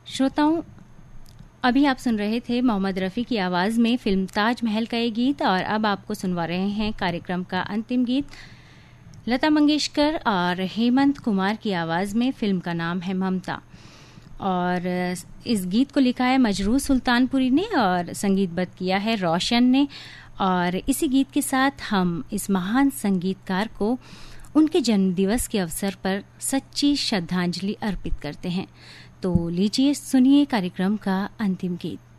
श्रोताओं, अभी आप सुन रहे थे मोहम्मद रफ़ी की आवाज़ में फिल्म ताजमहल का ये गीत, और अब आपको सुनवा रहे हैं कार्यक्रम का अंतिम गीत लता मंगेशकर और हेमंत कुमार की आवाज़ में। फिल्म का नाम है ममता, और इस गीत को लिखा है मजरूह सुल्तानपुरी ने और संगीतबद्ध किया है रोशन ने। और इसी गीत के साथ हम इस महान संगीतकार को उनके जन्मदिवस के अवसर पर सच्ची श्रद्धांजलि अर्पित करते हैं। तो लीजिए सुनिए कार्यक्रम का अंतिम गीत।